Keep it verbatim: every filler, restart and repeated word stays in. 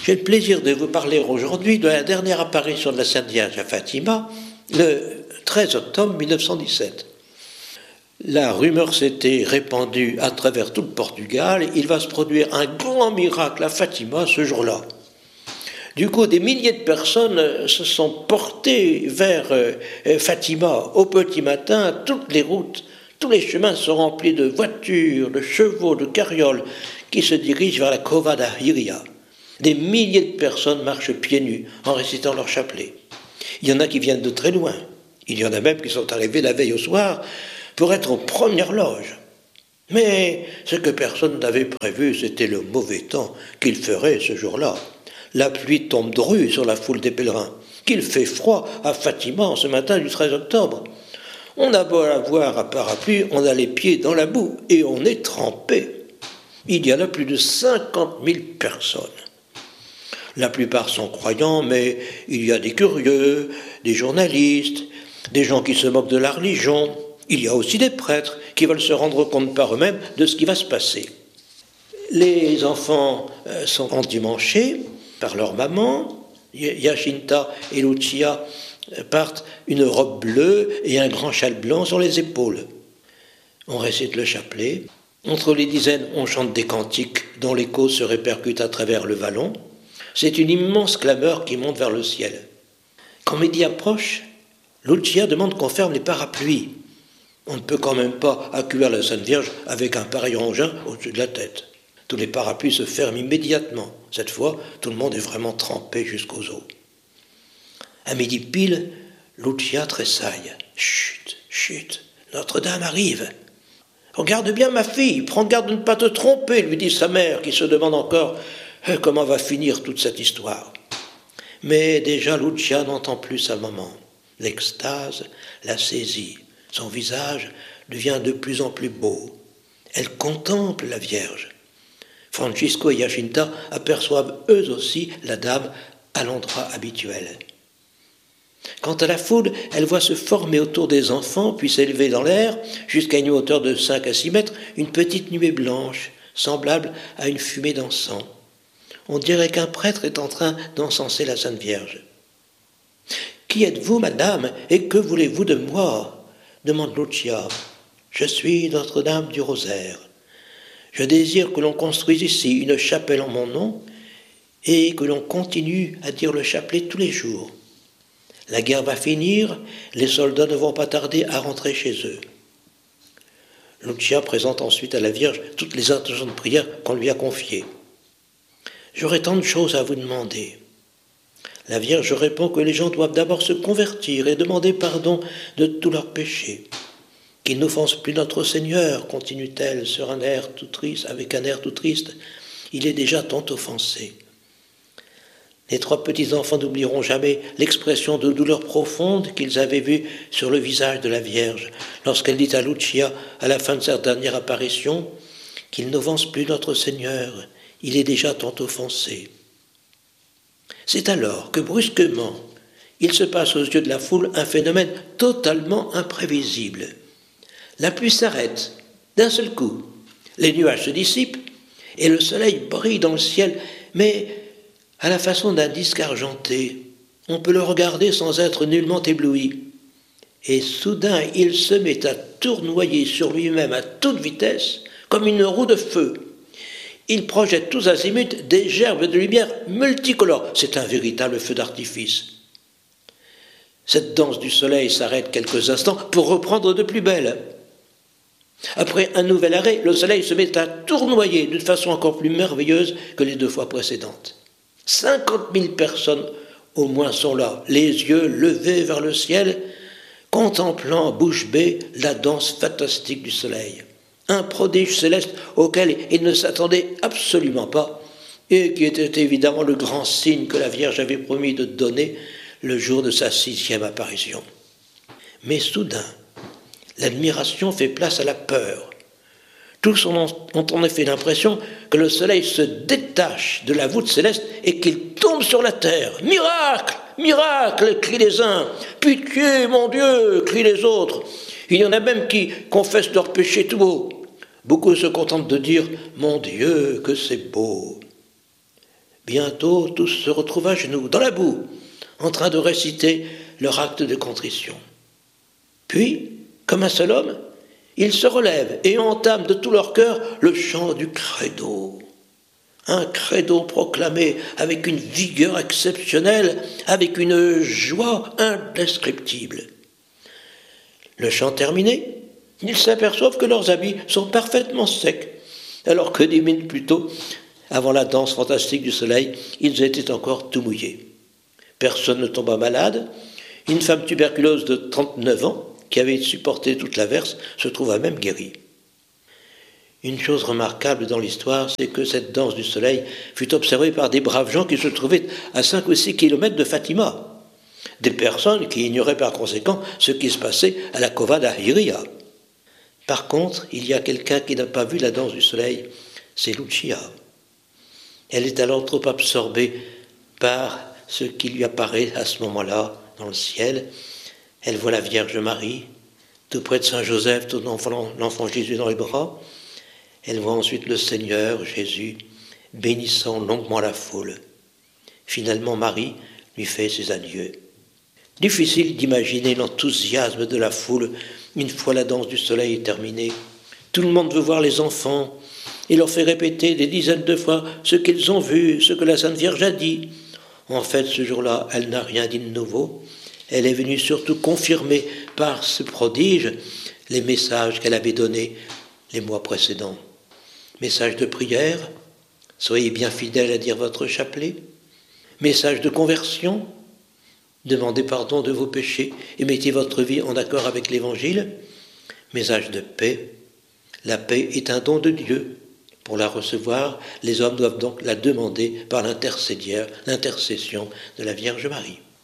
J'ai le plaisir de vous parler aujourd'hui de la dernière apparition de la Sainte Vierge à Fatima, le treize octobre mille neuf cent dix-sept. La rumeur s'était répandue à travers tout le Portugal. Il va se produire un grand miracle à Fatima ce jour-là. Du coup, des milliers de personnes se sont portées vers Fatima au petit matin. Toutes les routes, tous les chemins sont remplis de voitures, de chevaux, de carrioles qui se dirigent vers la Cova da Iria. Des milliers de personnes marchent pieds nus en récitant leur chapelet. Il y en a qui viennent de très loin. Il y en a même qui sont arrivés la veille au soir pour être aux premières loges. Mais ce que personne n'avait prévu, c'était le mauvais temps qu'il ferait ce jour-là. La pluie tombe drue sur la foule des pèlerins. Qu'il fait froid à Fatima ce matin du treize octobre. On a beau avoir un parapluie, on a les pieds dans la boue et on est trempé. Il y en a plus de cinquante mille personnes. La plupart sont croyants, mais il y a des curieux, des journalistes, des gens qui se moquent de la religion. Il y a aussi des prêtres qui veulent se rendre compte par eux-mêmes de ce qui va se passer. Les enfants sont endimanchés par leur maman. Jacinta et Lucia partent une robe bleue et un grand châle blanc sur les épaules. On récite le chapelet. Entre les dizaines, on chante des cantiques dont l'écho se répercute à travers le vallon. C'est une immense clameur qui monte vers le ciel. Quand midi approche, Lucia demande qu'on ferme les parapluies. On ne peut quand même pas accueillir la Sainte Vierge avec un pareil engin au-dessus de la tête. Tous les parapluies se ferment immédiatement. Cette fois, tout le monde est vraiment trempé jusqu'aux os. À midi pile, Lucia tressaille. « Chut, chut, Notre-Dame arrive !»« Regarde bien ma fille, prends garde de ne pas te tromper », lui dit sa mère, qui se demande encore « Comment va finir toute cette histoire ?» Mais déjà Lucia n'entend plus sa maman. L'extase la saisit. Son visage devient de plus en plus beau. Elle contemple la Vierge. Francisco et Jacinta aperçoivent eux aussi la Dame à l'endroit habituel. Quant à la foule, elle voit se former autour des enfants, puis s'élever dans l'air, jusqu'à une hauteur de cinq à six mètres, une petite nuée blanche, semblable à une fumée d'encens. On dirait qu'un prêtre est en train d'encenser la Sainte Vierge. « Qui êtes-vous, madame, et que voulez-vous de moi ?» demande Lucia. « Je suis Notre-Dame du Rosaire. Je désire que l'on construise ici une chapelle en mon nom et que l'on continue à dire le chapelet tous les jours. La guerre va finir, les soldats ne vont pas tarder à rentrer chez eux. » Lucia présente ensuite à la Vierge toutes les intentions de prière qu'on lui a confiées. « J'aurais tant de choses à vous demander. » La Vierge répond que les gens doivent d'abord se convertir et demander pardon de tous leurs péchés. « Qu'ils n'offensent plus notre Seigneur, continue-t-elle sur un air tout triste, avec un air tout triste. Il est déjà tant offensé. » Les trois petits-enfants n'oublieront jamais l'expression de douleur profonde qu'ils avaient vue sur le visage de la Vierge lorsqu'elle dit à Lucia, à la fin de sa dernière apparition, « Qu'il n'offense plus notre Seigneur, il est déjà tant offensé. » C'est alors que brusquement, il se passe aux yeux de la foule un phénomène totalement imprévisible. La pluie s'arrête d'un seul coup, les nuages se dissipent et le soleil brille dans le ciel, mais à la façon d'un disque argenté. On peut le regarder sans être nullement ébloui. Et soudain, il se met à tournoyer sur lui-même à toute vitesse, comme une roue de feu. Il projette tous azimuts des gerbes de lumière multicolores. C'est un véritable feu d'artifice. Cette danse du soleil s'arrête quelques instants pour reprendre de plus belle. Après un nouvel arrêt, le soleil se met à tournoyer d'une façon encore plus merveilleuse que les deux fois précédentes. Cinquante mille personnes au moins sont là, les yeux levés vers le ciel, contemplant bouche bée la danse fantastique du soleil. Un prodige céleste auquel ils ne s'attendaient absolument pas et qui était évidemment le grand signe que la Vierge avait promis de donner le jour de sa sixième apparition. Mais soudain, l'admiration fait place à la peur. Tous ont en effet l'impression que le soleil se détache de la voûte céleste et qu'il tombe sur la terre. « Miracle ! Miracle !» crient les uns. « Pitié, mon Dieu !» crient les autres. Il y en a même qui confessent leurs péchés tout haut. Beaucoup se contentent de dire « Mon Dieu, que c'est beau !» Bientôt, tous se retrouvent à genoux, dans la boue, en train de réciter leur acte de contrition. Puis, comme un seul homme, ils se relèvent et entament de tout leur cœur le chant du credo. Un credo proclamé avec une vigueur exceptionnelle, avec une joie indescriptible. Le chant terminé, ils s'aperçoivent que leurs habits sont parfaitement secs, alors que dix minutes plus tôt, avant la danse fantastique du soleil, ils étaient encore tout mouillés. Personne ne tomba malade. Une femme tuberculeuse de trente-neuf ans, qui avait supporté toute l'averse, se trouva même guérie. Une chose remarquable dans l'histoire, c'est que cette danse du soleil fut observée par des braves gens qui se trouvaient à cinq ou six kilomètres de Fatima. Des personnes qui ignoraient par conséquent ce qui se passait à la Cova d'Ahiria. Par contre, il y a quelqu'un qui n'a pas vu la danse du soleil, c'est Lucia. Elle est alors trop absorbée par ce qui lui apparaît à ce moment-là dans le ciel. Elle voit la Vierge Marie, tout près de Saint Joseph, tout l'enfant, l'enfant Jésus dans les bras. Elle voit ensuite le Seigneur Jésus bénissant longuement la foule. Finalement, Marie lui fait ses adieux. Difficile d'imaginer l'enthousiasme de la foule une fois la danse du soleil est terminée. Tout le monde veut voir les enfants. Il leur fait répéter des dizaines de fois ce qu'ils ont vu, ce que la Sainte Vierge a dit. En fait, ce jour-là, elle n'a rien dit de nouveau. Elle est venue surtout confirmer par ce prodige les messages qu'elle avait donnés les mois précédents. Message de prière, soyez bien fidèles à dire votre chapelet. Message de conversion, demandez pardon de vos péchés et mettez votre vie en accord avec l'Évangile. Message de paix, la paix est un don de Dieu. Pour la recevoir, les hommes doivent donc la demander par l'intercession de la Vierge Marie.